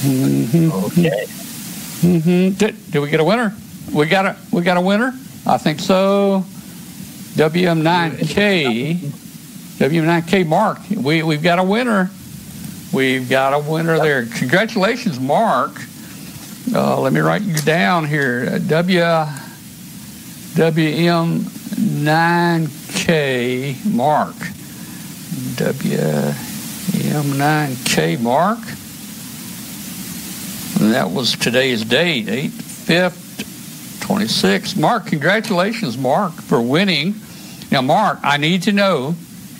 Mm-hmm. Okay. Mm-hmm. Did we get a winner? We got a winner? I think so. WM9K Mark. We've got a winner. We've got a winner there. Congratulations, Mark. Let me write you down here. WM9K Mark. WM9K Mark. And that was today's date, 8/5/26. Mark, congratulations, Mark, for winning. Now, Mark, I need to know.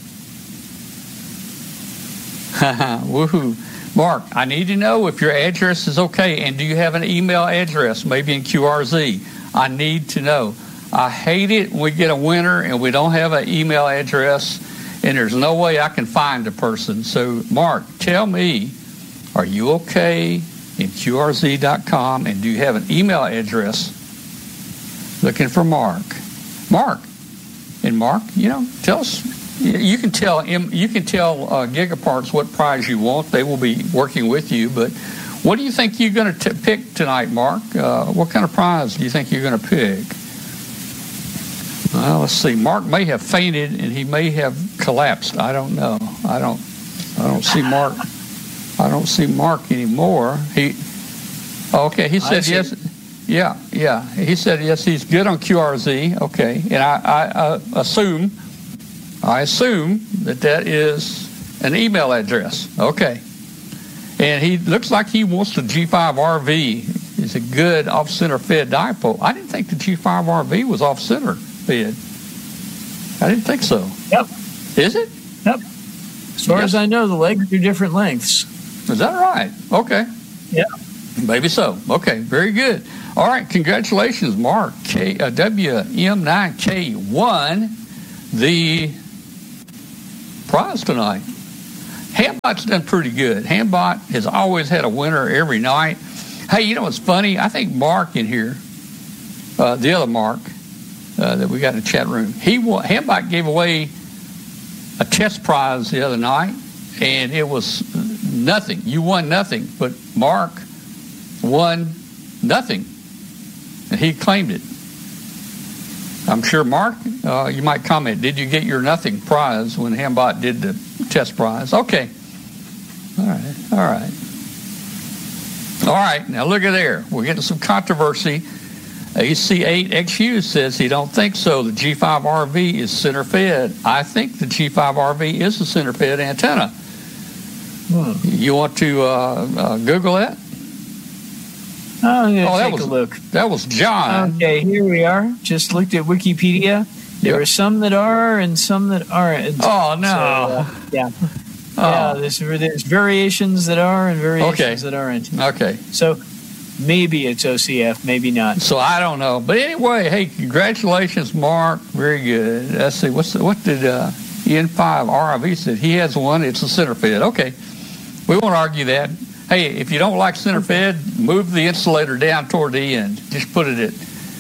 Woohoo. Mark, I need to know if your address is okay, and do you have an email address, maybe in QRZ? I need to know. I hate it when we get a winner and we don't have an email address, and there's no way I can find a person. So, Mark, tell me, are you okay in QRZ.com, and do you have an email address? Looking for Mark. Mark, tell us. You can tell Gigaparts what prize you want. They will be working with you. But what do you think you're going to pick tonight, Mark? What kind of prize do you think you're going to pick? Well, let's see. Mark may have fainted and he may have collapsed. I don't know. I don't see Mark. I don't see Mark anymore. He said yes. Yeah. He said yes. He's good on QRZ. Okay, and I assume that is an email address. Okay, and he looks like he wants the G5RV. It's a good off-center fed dipole. I didn't think the G5RV was off-center fed. I didn't think so. Yep. Is it? Yep. As far as I know, the legs are different lengths. Is that right? Okay. Yeah. Maybe so. Okay, very good. All right, congratulations, Mark. WM9K won the prize tonight. Hambot's done pretty good. Hambot has always had a winner every night. Hey, you know what's funny? I think Mark in here, the other Mark that we got in the chat room, Hambot gave away a test prize the other night, and it was nothing. You won nothing, but Mark won nothing, and he claimed it. I'm sure, Mark, you might comment, did you get your nothing prize when Hambot did the test prize? Okay. All right, now look at there. We're getting some controversy. AC8XU says he don't think so. The G5RV is center-fed. I think the G5RV is a center-fed antenna. You want to Google that? I'm going to take a look. That was John. Okay, here we are. Just looked at Wikipedia. There are some that are and some that aren't. Oh, no. So, yeah, there's variations that are and variations that aren't. Okay. So maybe it's OCF, maybe not. So I don't know. But anyway, hey, congratulations, Mark. Very good. Let's see. What did N5RIV said? He has one. It's a center fed. Okay. We won't argue that. Hey, if you don't like center fed, move the insulator down toward the end. Just put it at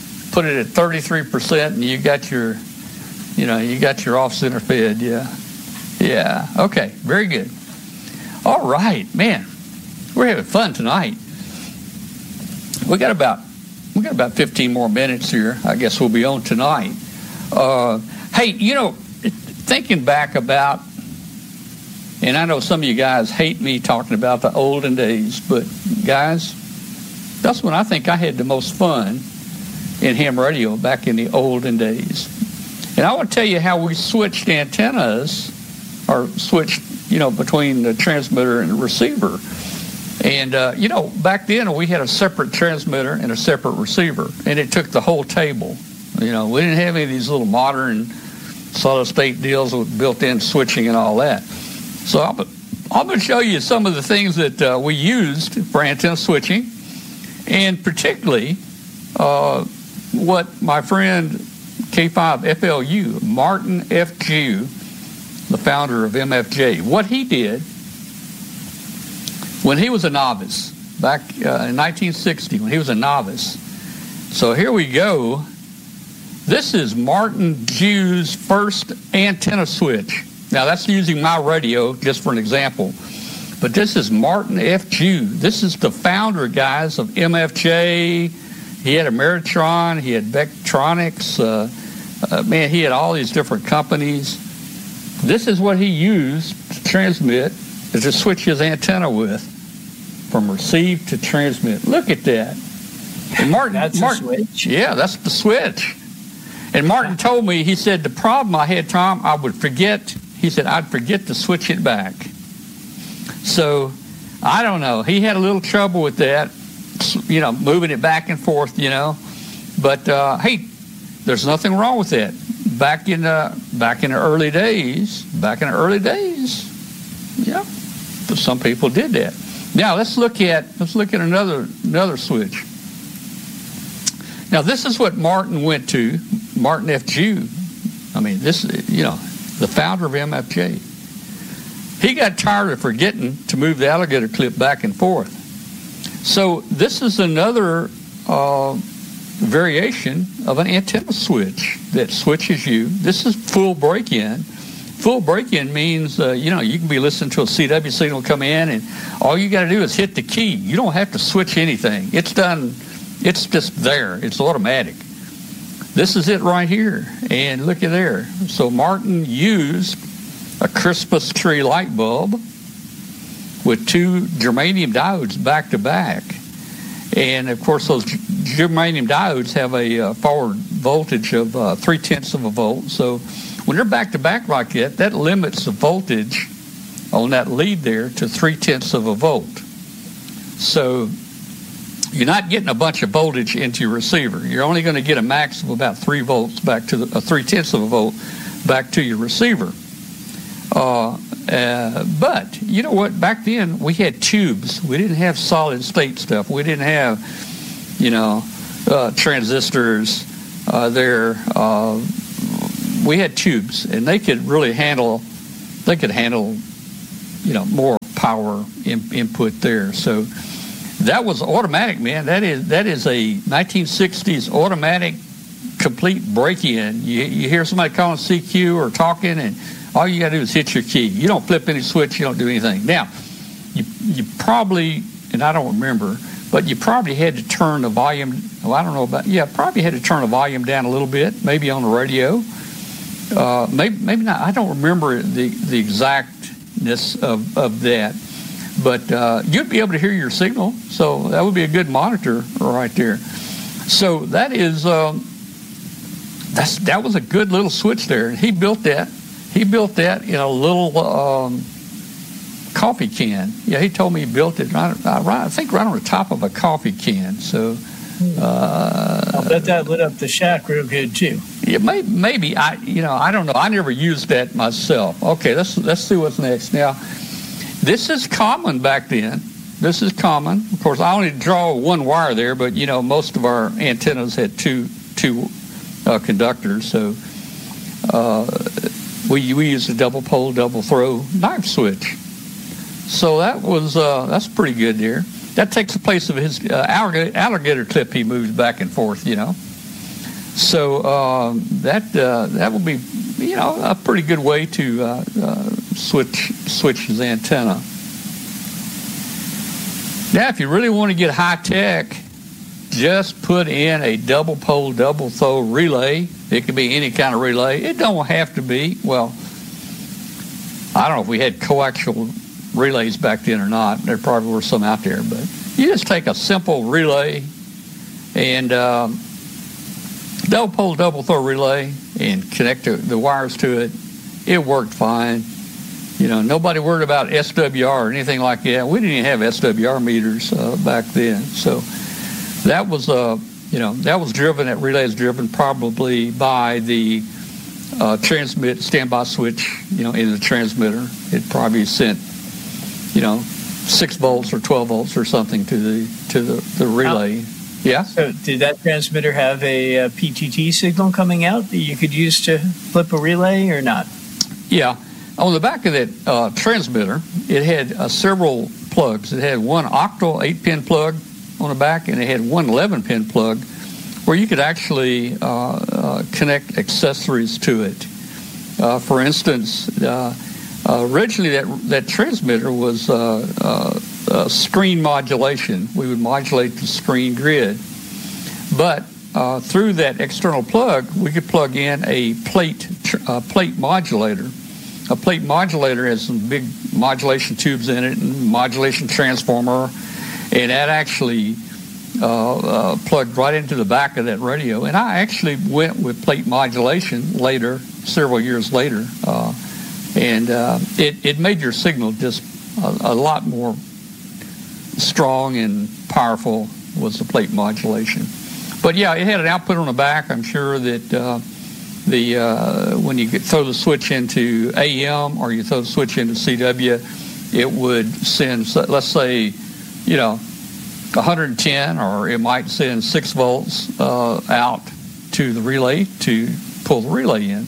33%, and you got your off center fed. Yeah. Okay. Very good. All right, man. We're having fun tonight. We got about 15 more minutes here. I guess we'll be on tonight. Hey, thinking back about. And I know some of you guys hate me talking about the olden days, but guys, that's when I think I had the most fun in ham radio back in the olden days. And I want to tell you how we switched antennas, or switched, between the transmitter and the receiver. And, back then we had a separate transmitter and a separate receiver, and it took the whole table. We didn't have any of these little modern solid state deals with built-in switching and all that. So I'm going to show you some of the things that we used for antenna switching, and particularly what my friend K5FLU, Martin F. Jew, the founder of MFJ, what he did when he was a novice, back in 1960, when he was a novice. So here we go. This is Martin Jew's first antenna switch. Now, that's using my radio, just for an example. But this is Martin F. Jew. This is the founder, guys, of MFJ. He had Ameritron. He had Vectronics. Man, he had all these different companies. This is what he used to transmit, to switch his antenna with, from receive to transmit. Look at that. And Martin, that's the switch? Yeah, that's the switch. And Martin told me, he said, the problem I had, Tom, I would forget. He said, I'd forget to switch it back. So, I don't know. He had a little trouble with that, moving it back and forth, But, hey, there's nothing wrong with that. Back in the early days, yeah, some people did that. Now let's look at another switch. Now this is what Martin went to. Martin F. Jew. I mean, this, the founder of MFJ. He got tired of forgetting to move the alligator clip back and forth. So this is another variation of an antenna switch that switches you. This is full break-in. Full break-in means, you can be listening to a CW signal come in, and all you got to do is hit the key. You don't have to switch anything. It's done. It's just there. It's automatic. This is it right here. And look at there. So Martin used a Christmas tree light bulb with two germanium diodes back to back. And, of course, those germanium diodes have a forward voltage of 0.3 of a volt. So when they're back-to-back like that, that limits the voltage on that lead there to 0.3 of a volt. So you're not getting a bunch of voltage into your receiver. You're only going to get a max of about 3 volts back to 0.3 of a volt back to your receiver. But you know what? Back then we had tubes. We didn't have solid state stuff. We didn't have, transistors there. We had tubes, and they could really handle. They could handle, more power input there. So that was automatic, man. That is a 1960s automatic, complete break-in. You hear somebody calling CQ or talking, and all you got to do is hit your key. You don't flip any switch. You don't do anything. Now, you probably, and I don't remember, but you probably had to turn the volume. Well, I don't know about. Yeah, probably had to turn the volume down a little bit, maybe on the radio. Maybe not. I don't remember the exactness of that. But you'd be able to hear your signal, so that would be a good monitor right there. So that is that was a good little switch there. He built that. He built that in a little coffee can. Yeah, he told me he built it. I think right on the top of a coffee can. So I'll bet that lit up the shack real good too. Yeah, maybe. I don't know. I never used that myself. Okay, let's see what's next now. This is common back then. This is common. Of course, I only draw one wire there, but most of our antennas had two conductors. So we used a double pole, double throw knife switch. So that's pretty good there. That takes the place of his alligator clip he moves back and forth. So that will be a pretty good way to switch his antenna. Now, if you really want to get high tech, just put in a double pole, double throw relay. It could be any kind of relay. It don't have to be. Well, I don't know if we had coaxial relays back then or not. There probably were some out there, but you just take a simple relay and double pole, double throw relay and connect the wires to it. It worked fine. Nobody worried about SWR or anything like that. We didn't even have SWR meters back then. So that was that relay is driven probably by the standby switch, in the transmitter. It probably sent, 6 volts or 12 volts or something to the relay. Yeah. So did that transmitter have a PTT signal coming out that you could use to flip a relay or not? Yeah. On the back of that transmitter, it had several plugs. It had one octal 8-pin plug on the back, and it had one 11-pin plug where you could actually connect accessories to it. For instance, Originally, that transmitter was screen modulation. We would modulate the screen grid. But through that external plug, we could plug in a plate modulator. A plate modulator has some big modulation tubes in it and modulation transformer, and that actually plugged right into the back of that radio. And I actually went with plate modulation later, several years later, and it made your signal just a lot more strong and powerful was the plate modulation. But yeah, it had an output on the back. I'm sure that when you throw the switch into AM or you throw the switch into CW, it would send, let's say, 110, or it might send 6 volts out to the relay to pull the relay in.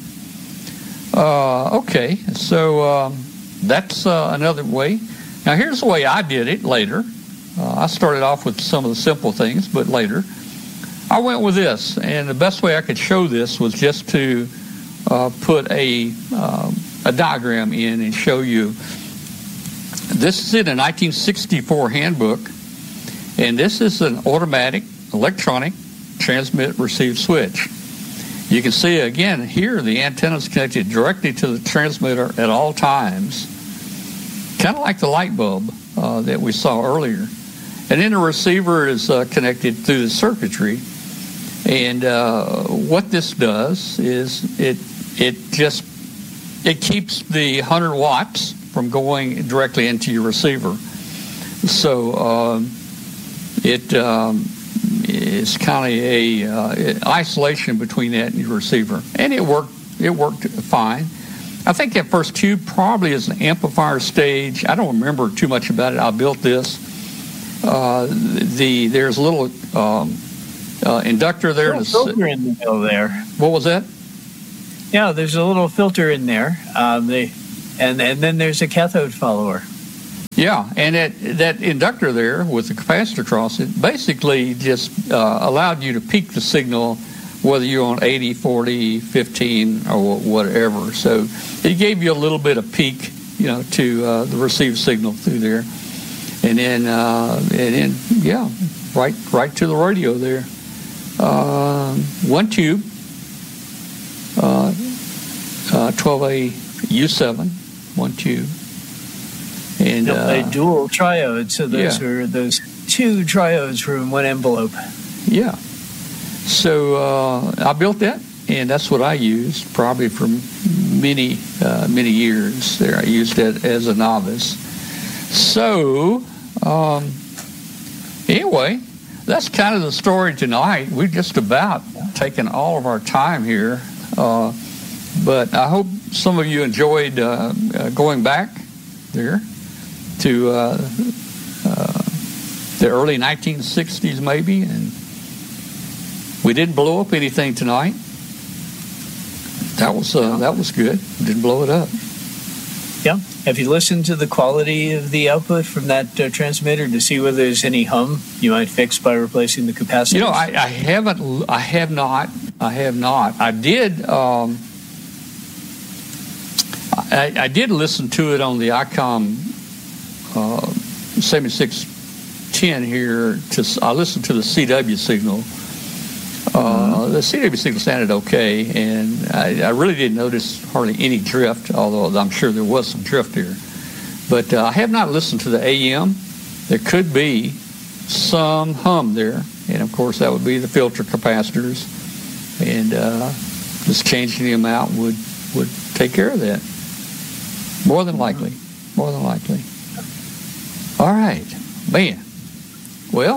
Okay, so that's another way. Now here's the way I did it later. I started off with some of the simple things, but later I went with this, and the best way I could show this was just to put a diagram in and show you. This is in a 1964 handbook, and this is an automatic electronic transmit-receive switch. You can see again here the antenna is connected directly to the transmitter at all times, kind of like the light bulb that we saw earlier. And then the receiver is connected through the circuitry. And what this does is it keeps the 100 watts from going directly into your receiver. So it is kind of a isolation between that and your receiver, and it worked fine. I think that first tube probably is an amplifier stage. I don't remember too much about it. I built this. There's a little inductor there. There's a filter in the middle there. What was that? Yeah, there's a little filter in there. And then there's a cathode follower. Yeah, and that inductor there with the capacitor across it basically just allowed you to peak the signal, whether you're on 80, 40, 15, or whatever. So it gave you a little bit of peak, to the received signal through there, and then right to the radio there. One tube, 12A U7, one tube. And a dual triode, so those are those 2 triodes were in one envelope. Yeah. So I built that, and that's what I used probably for many years there. I used it as a novice. So anyway, that's kind of the story tonight. We've just about taken all of our time here, but I hope some of you enjoyed going back there to the early 1960s maybe, and we didn't blow up anything tonight. That was good. We didn't blow it up. Yeah. Have you listened to the quality of the output from that transmitter to see whether there's any hum you might fix by replacing the capacitors? I haven't. I have not. I did. I did listen to it on the ICOM 7610 here. I listened to the CW signal. The CW signal sounded okay, and I really didn't notice hardly any drift, although I'm sure there was some drift here. But I have not listened to the AM. There could be some hum there, and of course that would be the filter capacitors, and just changing them out would take care of that. More than likely. All right, man. Well,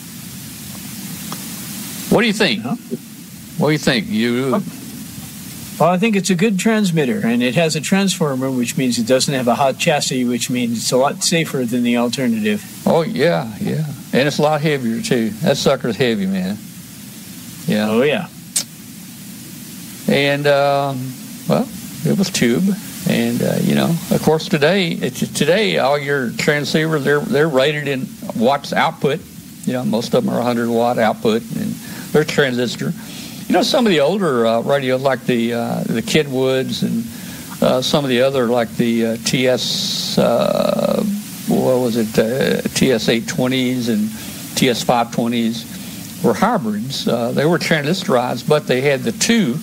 what do you think? What do you think? Well, I think it's a good transmitter, and it has a transformer, which means it doesn't have a hot chassis, which means it's a lot safer than the alternative. Oh, yeah. And it's a lot heavier, too. That sucker's heavy, man. Yeah. Oh, yeah. And, well, it was tube. And, of course, today all your transceivers, they're rated in watts output. Most of them are 100-watt output, and they're transistor. Some of the older radios, like the Kenwoods and some of the other, like the TS, TS 820s and TS 520s were hybrids. They were transistorized, but they had the two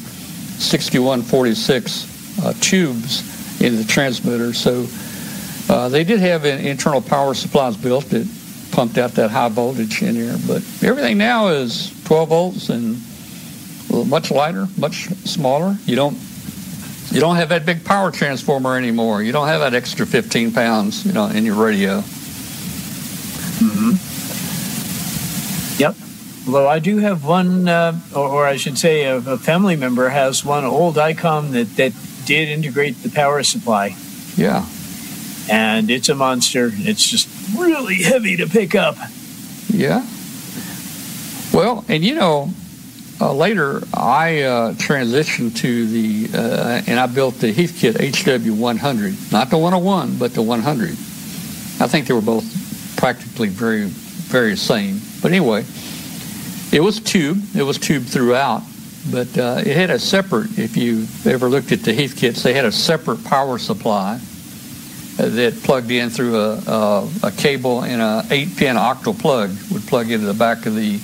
6146 tubes in the transmitter. So they did have internal power supplies built that pumped out that high voltage in there. But everything now is 12 volts and much lighter, much smaller. You don't have that big power transformer anymore. You don't have that extra 15 pounds, in your radio. Mm-hmm. Yep. Although I do have one, or I should say a family member has one old ICOM that did integrate the power supply. Yeah. And it's a monster. It's just really heavy to pick up. Yeah. Well, and later I transitioned to and I built the Heathkit HW100. Not the 101, but the 100. I think they were both practically very, very same. But anyway, it was tube. It was tube throughout. But it had a separate, if you ever looked at the Heathkits, they had a separate power supply that plugged in through a cable, and a 8-pin octal plug would plug into the back of the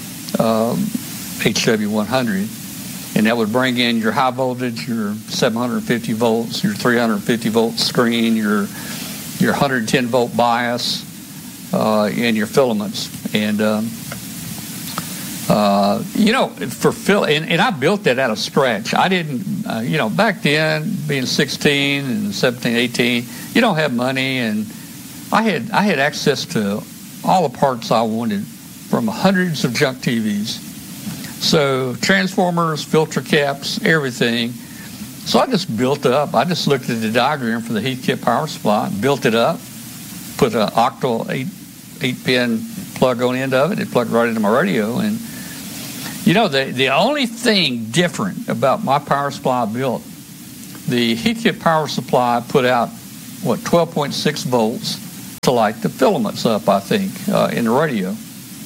HW100, and that would bring in your high voltage, your 750 volts, your 350 volt screen, your 110 volt bias, and your filaments. And and I built that out of scratch. I didn't, back then, being 16 and 17, 18, you don't have money, and I had access to all the parts I wanted from hundreds of junk TVs. So transformers, filter caps, everything. So I just built up. I just looked at the diagram for the Heathkit power supply, built it up, put an octal 8-pin plug on the end of it. It plugged right into my radio. And, the only thing different about my power supply I built, the Heathkit power supply put out, 12.6 volts to light the filaments up, I think, in the radio.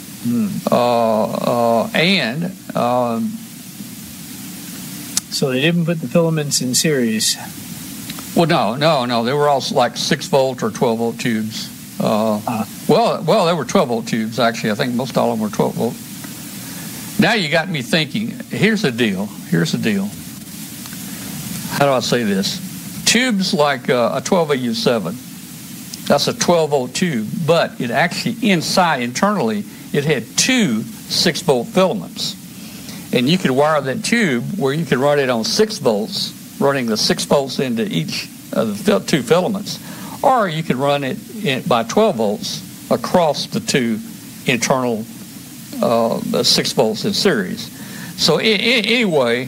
So they didn't put the filaments in series. Well, no. They were all like 6 volt or 12 volt tubes. Well, they were 12 volt tubes, actually. I think most all of them were 12 volt. Now you got me thinking, here's the deal. How do I say this? Tubes like a 12AU7, that's a 12 volt tube, but it actually internally, it had 2 6 volt filaments. And you could wire that tube where you could run it on 6 volts, running the 6 volts into each of the 2 filaments. Or you could run it by 12 volts across the 2 internal 6 volts in series. So anyway,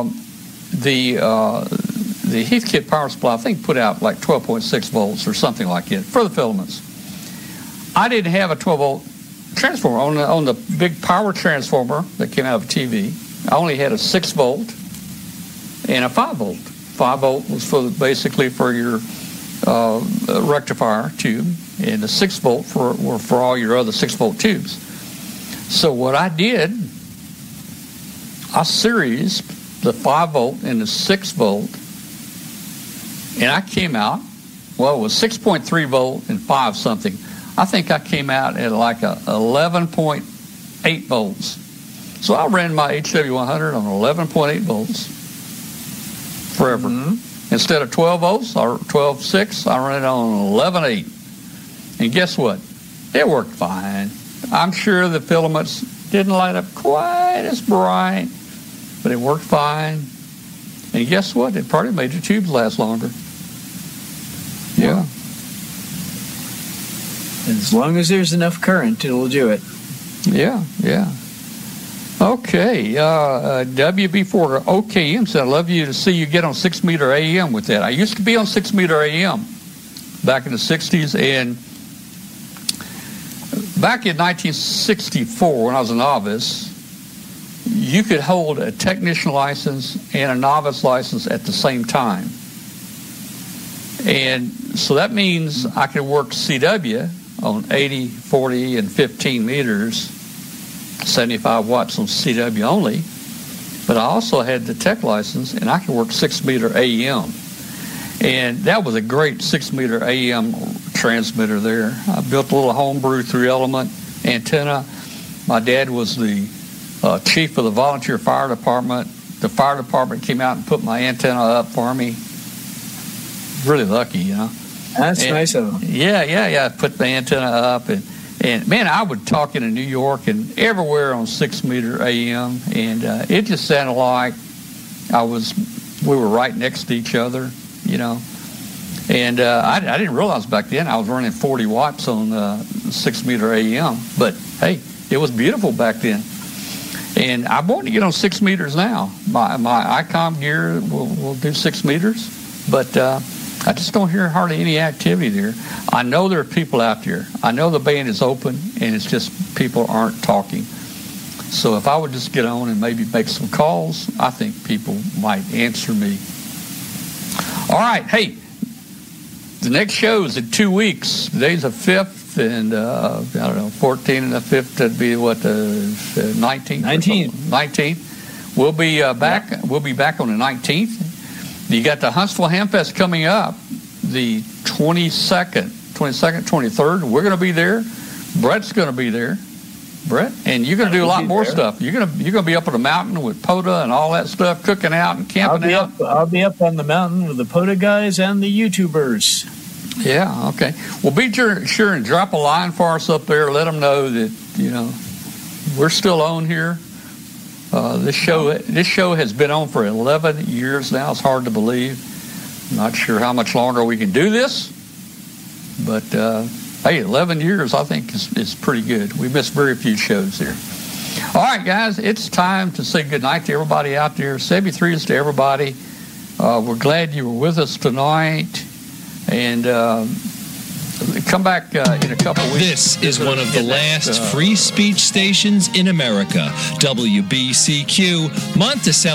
the Heathkit power supply, I think, put out like 12.6 volts or something like that for the filaments. I didn't have a 12 volt transformer on the big power transformer that came out of a TV. I only had a 6 volt and a 5 volt. 5 volt was basically for your rectifier tube, and the 6 volt were for all your other 6 volt tubes. So what I did, I seriesed the 5 volt and the 6 volt, and I came out, it was 6.3 volt and 5 something. I think I came out at like a 11.8 volts. So I ran my HW100 on 11.8 volts forever. Mm-hmm. Instead of 12 volts or 12.6, I ran it on 11.8. And guess what? It worked fine. I'm sure the filaments didn't light up quite as bright, but it worked fine. And guess what? It probably made the tubes last longer. Yeah. As long as there's enough current, it'll do it. Yeah. Okay. WB4 OKM said, I'd love to see you get on 6 meter AM with that. I used to be on 6 meter AM back in the 60s, and back in 1964, when I was a novice, you could hold a technician license and a novice license at the same time. And so that means I could work CW on 80, 40, and 15 meters, 75 watts on CW only. But I also had the tech license, and I could work 6 meter AM. And that was a great 6-meter AM transmitter there. I built a little homebrew 3-element antenna. My dad was the chief of the volunteer fire department. The fire department came out and put my antenna up for me. Really lucky, you know. That's nice of them. Yeah. Put the antenna up, and man, I would talk in New York and everywhere on 6-meter AM, and it just sounded like we were right next to each other, you know. And I didn't realize back then I was running 40 watts on 6-meter AM, but hey, it was beautiful back then. And I want to get on 6 meters now. My ICOM gear will do 6 meters, but I just don't hear hardly any activity there. I know there are people out there. I know the band is open, and it's just people aren't talking. So if I would just get on and maybe make some calls, I think people might answer me. All right, hey, the next show is in 2 weeks. Today's the 5th, and I don't know, 14 and the 5th, that'd be what, the 19th? 19th. We'll be back. Yeah. We'll be back on the 19th. You got the Huntsville Hamfest coming up, the 22nd, 23rd. We're going to be there. Brett's going to be there. Brett, and you're going to do a lot more stuff. You're going to be up on the mountain with POTA and all that stuff, cooking out and camping out. I'll be up on the mountain with the POTA guys and the YouTubers. Yeah, okay. Well, be sure and drop a line for us up there. Let them know that, you know, we're still on here. This show has been on for 11 years now. It's hard to believe. I'm not sure how much longer we can do this, but hey, 11 years I think is pretty good. We missed very few shows here. All right, guys, it's time to say goodnight to everybody out there. 73s to everybody. We're glad you were with us tonight, and come back in a couple weeks. This is one of the last free speech stations in America. WBCQ, Monticello.